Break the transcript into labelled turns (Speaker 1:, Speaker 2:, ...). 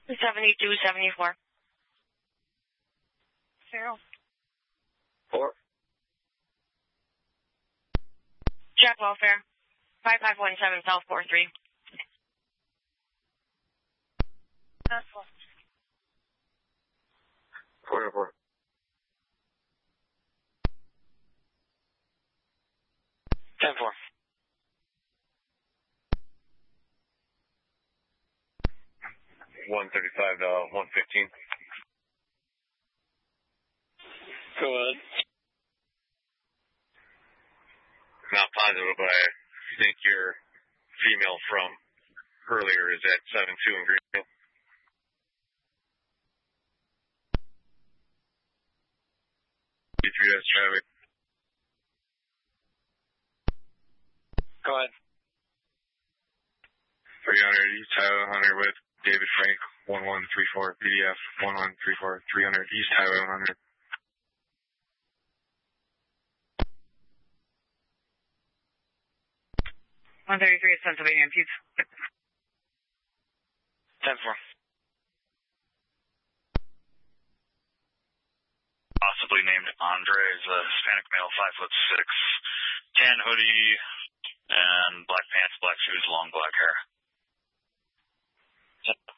Speaker 1: 7274.
Speaker 2: 4.
Speaker 1: Jack Welfare. 5517 South 43.
Speaker 2: That's 4. 4.
Speaker 3: 10-4.
Speaker 2: 135 to 115.
Speaker 3: Go ahead.
Speaker 2: Not positive, but I think your female from earlier is at 72 in Greenville. D3S traffic.
Speaker 3: Go ahead.
Speaker 2: 300 East Highway 100 with David Frank 1134 PDF 1134 300 East Highway 100.
Speaker 1: 133 at Pennsylvania and Pete's.
Speaker 3: 10-4.
Speaker 4: Possibly named Andre is a Hispanic male, 5'6", tan hoodie, and black pants, black shoes, long black hair.